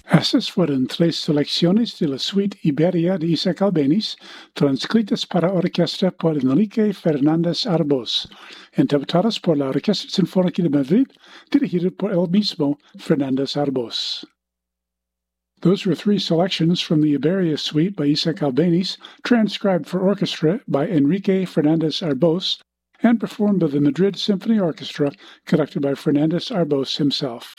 Estas fueron 3 selecciones de la suite Iberia de Isaac Albéniz, transcritas para orquesta por Enrique Fernández Arbós, interpretadas por la Orquesta Sinfónica de Madrid, dirigida por el mismo Fernández Arbós. Those were 3 selections from the Iberia suite by Isaac Albéniz, transcribed for orchestra by Enrique Fernández Arbós, and performed by the Madrid Symphony Orchestra, conducted by Fernández Arbós himself.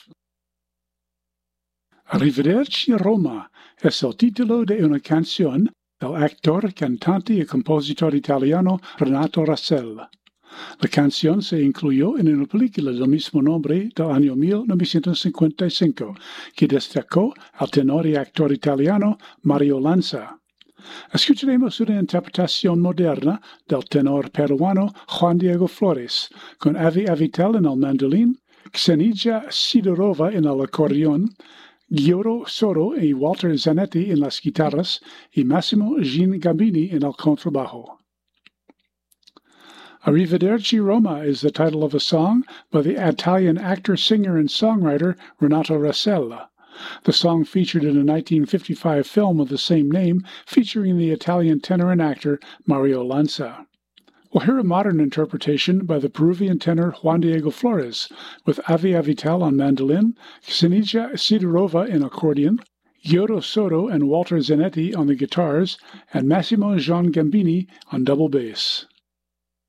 Arrivederci Roma es el título de una canción del actor, cantante y compositor italiano Renato Rasel. La canción se incluyó en una película del mismo nombre del año 1955, que destacó al tenor y actor italiano Mario Lanza. Escucharemos una interpretación moderna del tenor peruano Juan Diego Flores, con Avi Avitel en el mandolín, Xenija Sidorova en el acordeón, Giorgio Soro y Walter Zanetti en las guitarras, y Massimo Gambini en el contrabajo. Arrivederci Roma is the title of a song by the Italian actor, singer, and songwriter Renato Rasel. The song featured in a 1955 film of the same name, featuring the Italian tenor and actor Mario Lanza. We'll hear a modern interpretation by the Peruvian tenor Juan Diego Flores, with Avi Avitel on mandolin, Xenija Sidorova in accordion, Giorgio Soro and Walter Zanetti on the guitars, and Massimo Gambini on double bass.